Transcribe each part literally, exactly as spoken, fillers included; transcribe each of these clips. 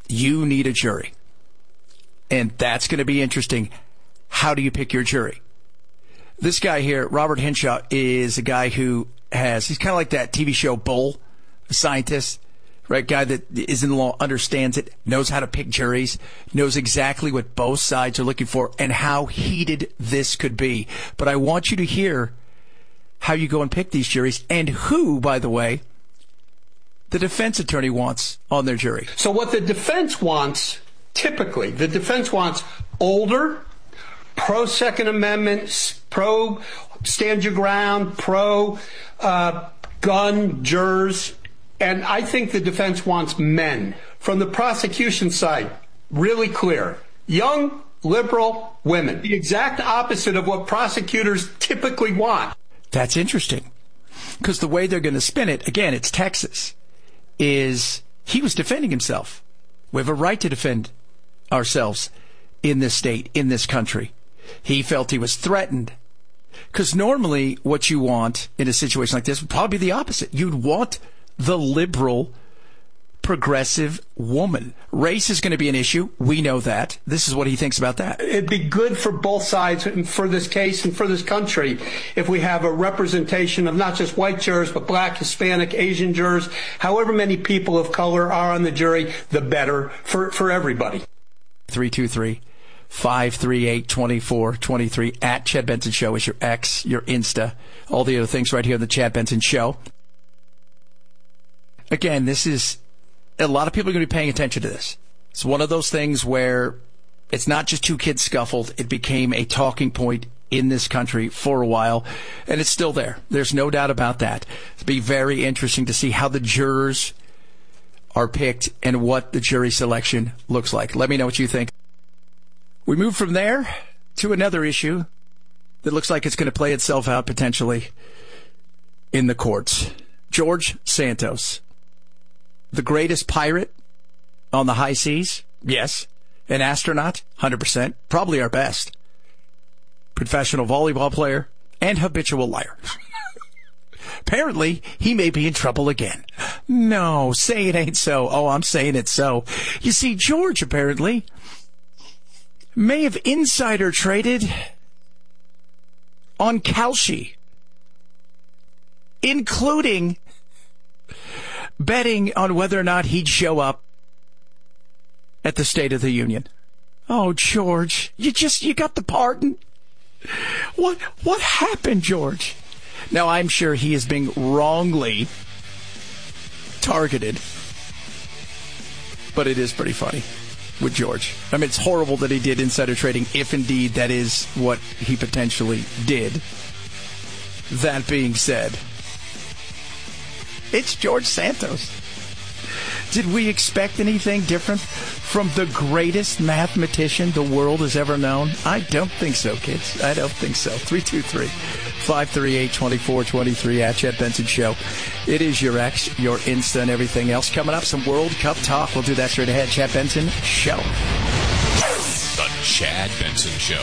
you need a jury. And that's going to be interesting. How do you pick your jury? This guy here, Robert Henshaw, is a guy who has, he's kind of like that T V show Bull, a scientist, right? Guy that is in the law, understands it, knows how to pick juries, knows exactly what both sides are looking for and how heated this could be. But I want you to hear how you go and pick these juries and who, by the way, the defense attorney wants on their jury. So what the defense wants, typically, the defense wants older, pro-Second Amendment, pro-stand your ground, pro-gun uh, jurors. And I think the defense wants men. From the prosecution side, really clear. Young, liberal women. The exact opposite of what prosecutors typically want. That's interesting. Because the way they're going to spin it, again, it's Texas, is he was defending himself. We have a right to defend ourselves in this state, in this country. He felt he was threatened. Because normally what you want in a situation like this would probably be the opposite. You'd want the liberal, progressive woman. Race is going to be an issue. We know that. This is what he thinks about that. It'd be good for both sides and for this case and for this country if we have a representation of not just white jurors, but black, Hispanic, Asian jurors. However many people of color are on the jury, the better for, for everybody. three two three, five three eight, two four two three. At Chad Benson Show is your X, your Insta, all the other things right here on the Chad Benson Show. Again, this is, a lot of people are going to be paying attention to this. It's one of those things where it's not just two kids scuffled. It became a talking point in this country for a while, and it's still there. There's no doubt about that. It'll be very interesting to see how the jurors are picked and what the jury selection looks like. Let me know what you think. We move from there to another issue that looks like it's going to play itself out potentially in the courts. George Santos, the greatest pirate on the high seas? Yes. An astronaut? one hundred percent. Probably our best. Professional volleyball player and habitual liar. Apparently, he may be in trouble again. No, say it ain't so. Oh, I'm saying it's so. You see, George apparently may have insider traded on Kalshi, including betting on whether or not he'd show up at the State of the Union. Oh, George, you just, you got the pardon? What, what happened, George? Now, I'm sure he is being wrongly targeted, but it is pretty funny with George. I mean, it's horrible that he did insider trading, if indeed that is what he potentially did. That being said, it's George Santos. Did we expect anything different from the greatest mathematician the world has ever known? I don't think so, kids. I don't think so. three two three, five three eight, two four two three at Chad Benson Show. It is your X, your Insta, and everything else. Coming up, some World Cup talk. We'll do that straight ahead. Chad Benson Show. The Chad Benson Show.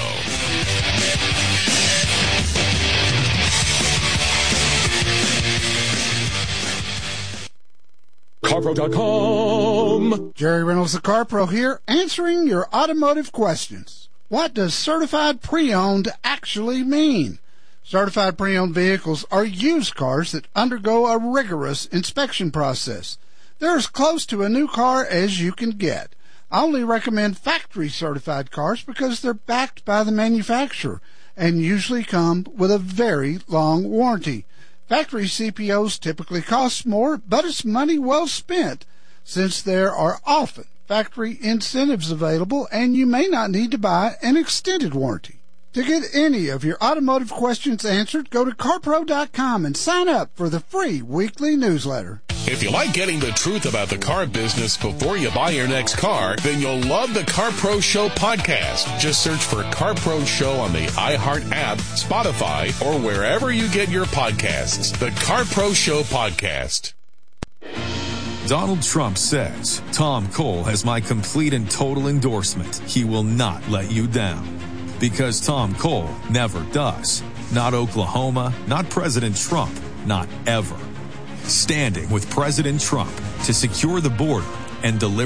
CarPro dot com. Jerry Reynolds, the CarPro here, answering your automotive questions. What does certified pre-owned actually mean? Certified pre-owned vehicles are used cars that undergo a rigorous inspection process. They're as close to a new car as you can get. I only recommend factory certified cars because they're backed by the manufacturer and usually come with a very long warranty. Factory C P Os typically cost more, but it's money well spent since there are often factory incentives available and you may not need to buy an extended warranty. To get any of your automotive questions answered, go to CarPro dot com and sign up for the free weekly newsletter. If you like getting the truth about the car business before you buy your next car, then you'll love the CarPro Show podcast. Just search for CarPro Show on the iHeart app, Spotify, or wherever you get your podcasts. The CarPro Show podcast. Donald Trump says, Tom Cole has my complete and total endorsement. He will not let you down. Because Tom Cole never does. Not Oklahoma, not President Trump, not ever. Standing with President Trump to secure the border and deliver